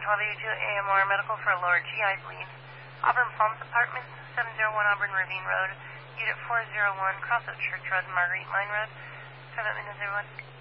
elevated to AMR Medical for a lower GI bleed. Auburn Palms Apartments, 701 Auburn Ravine Road, Unit 401, cross of Church Road and Marguerite Mine Road. 5 minutes, everyone.